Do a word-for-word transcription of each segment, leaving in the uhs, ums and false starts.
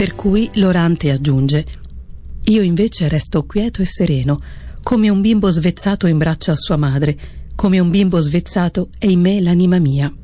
Per cui l'orante aggiunge: io invece resto quieto e sereno, come un bimbo svezzato in braccio a sua madre, come un bimbo svezzato è in me l'anima mia.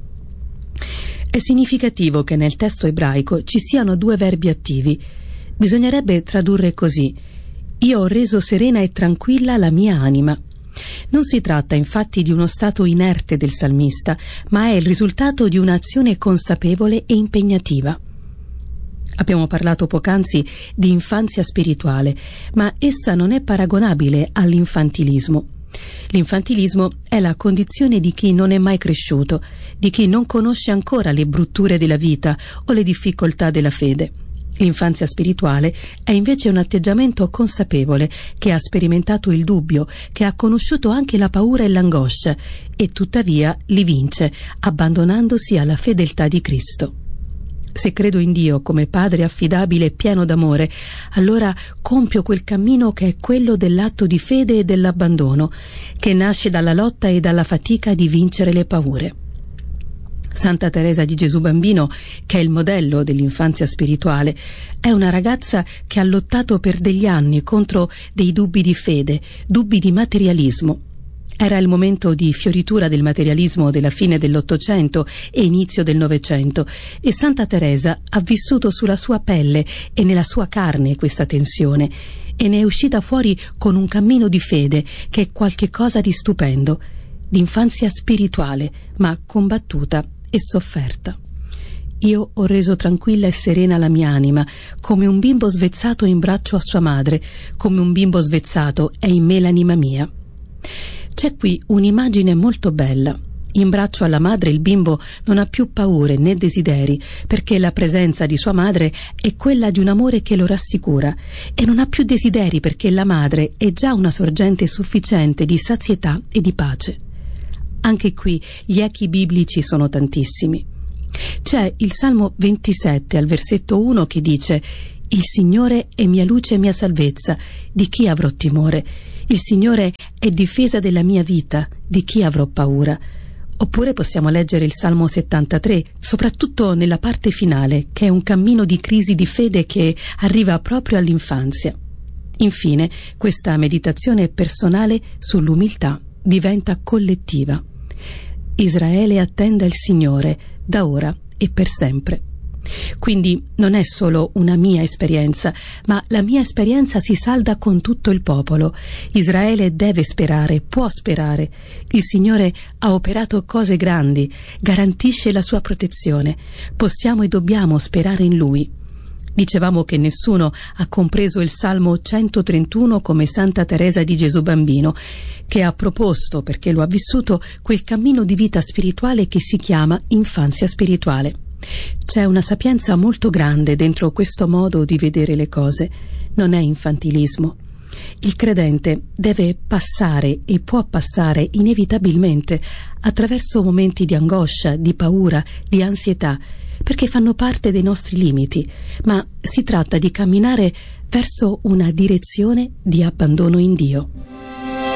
È significativo che nel testo ebraico ci siano due verbi attivi. Bisognerebbe tradurre così: io ho reso serena e tranquilla la mia anima. Non si tratta infatti di uno stato inerte del salmista, ma è il risultato di un'azione consapevole e impegnativa. Abbiamo parlato poc'anzi di infanzia spirituale, ma essa non è paragonabile all'infantilismo. L'infantilismo è la condizione di chi non è mai cresciuto, di chi non conosce ancora le brutture della vita o le difficoltà della fede. L'infanzia spirituale è invece un atteggiamento consapevole che ha sperimentato il dubbio, che ha conosciuto anche la paura e l'angoscia e tuttavia li vince, abbandonandosi alla fedeltà di Cristo. Se credo in Dio come Padre affidabile e pieno d'amore, allora compio quel cammino che è quello dell'atto di fede e dell'abbandono, che nasce dalla lotta e dalla fatica di vincere le paure. Santa Teresa di Gesù Bambino, che è il modello dell'infanzia spirituale, è una ragazza che ha lottato per degli anni contro dei dubbi di fede, dubbi di materialismo. Era il momento di fioritura del materialismo della fine dell'Ottocento e inizio del Novecento, e Santa Teresa ha vissuto sulla sua pelle e nella sua carne questa tensione, e ne è uscita fuori con un cammino di fede che è qualche cosa di stupendo, d'infanzia spirituale, ma combattuta e sofferta. Io ho reso tranquilla e serena la mia anima, come un bimbo svezzato in braccio a sua madre, come un bimbo svezzato è in me l'anima mia. C'è qui un'immagine molto bella. In braccio alla madre il bimbo non ha più paure né desideri, perché la presenza di sua madre è quella di un amore che lo rassicura, e non ha più desideri perché la madre è già una sorgente sufficiente di sazietà e di pace. Anche qui gli echi biblici sono tantissimi. C'è il Salmo ventisette al versetto uno che dice: il Signore è mia luce e mia salvezza, di chi avrò timore? Il Signore è difesa della mia vita, di chi avrò paura? Oppure possiamo leggere il Salmo settantatré, soprattutto nella parte finale, che è un cammino di crisi di fede che arriva proprio all'infanzia. Infine, questa meditazione personale sull'umiltà diventa collettiva. Israele attenda il Signore da ora e per sempre. Quindi non è solo una mia esperienza, ma la mia esperienza si salda con tutto il popolo. Israele deve sperare, può sperare. Il Signore ha operato cose grandi, garantisce la sua protezione. Possiamo e dobbiamo sperare in Lui. Dicevamo che nessuno ha compreso il Salmo centotrentuno come Santa Teresa di Gesù Bambino, che ha proposto, perché lo ha vissuto, quel cammino di vita spirituale che si chiama infanzia spirituale. C'è una sapienza molto grande dentro questo modo di vedere le cose. Non è infantilismo. Il credente deve passare e può passare inevitabilmente attraverso momenti di angoscia, di paura, di ansietà, perché fanno parte dei nostri limiti, ma si tratta di camminare verso una direzione di abbandono in Dio.